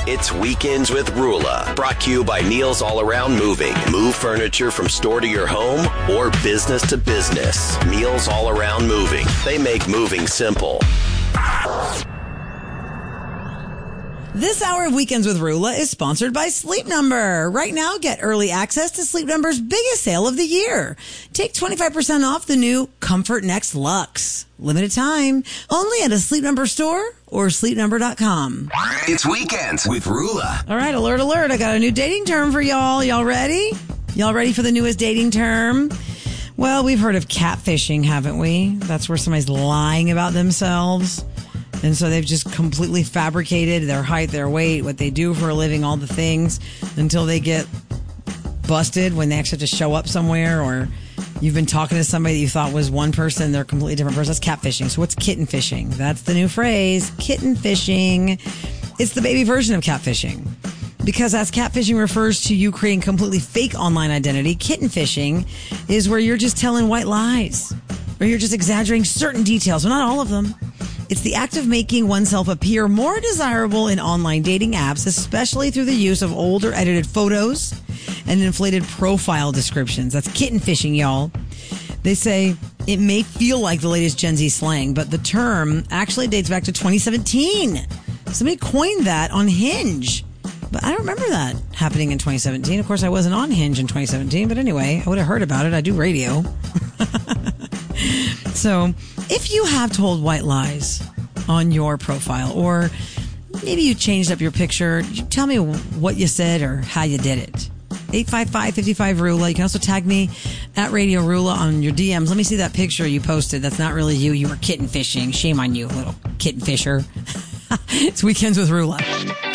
It's Weekends with Rula, brought to you by Neil's All Around Moving. Move furniture from store to your home or business to business. Neil's All Around Moving. They make moving simple. This hour of Weekends with Rula is sponsored by Sleep Number. Right now, get early access to Sleep Number's biggest sale of the year. Take 25% off the new Comfort Next Luxe. Limited time. Only at a Sleep Number store or sleepnumber.com. It's Weekends with Rula. All right, alert, alert. I got a new dating term for y'all. Y'all ready? Y'all ready for the newest dating term? Well, we've heard of catfishing, haven't we? That's where somebody's lying about themselves. And so they've just completely fabricated their height, their weight, what they do for a living, all the things until they get busted when they actually have to show up somewhere, or you've been talking to somebody that you thought was one person, they're a completely different person. That's catfishing. So what's kitten fishing? That's the new phrase, kitten fishing. It's the baby version of catfishing. Because as catfishing refers to you creating completely fake online identity, kitten fishing is where you're just telling white lies, or you're just exaggerating certain details, but not all of them. It's the act of making oneself appear more desirable in online dating apps, especially through the use of older edited photos and inflated profile descriptions. That's kitten fishing, y'all. They say it may feel like the latest Gen Z slang, but the term actually dates back to 2017. Somebody coined that on Hinge. But I don't remember that happening in 2017. Of course, I wasn't on Hinge in 2017. But anyway, I would have heard about it. I do radio. So if you have told white lies on your profile, or maybe you changed up your picture, tell me what you said or how you did it. 855-55-RULA. You can also tag me at Radio Rula on your DMs. Let me see that picture you posted. That's not really you. You were kitten fishing. Shame on you, little kitten fisher. It's Weekends with Rula.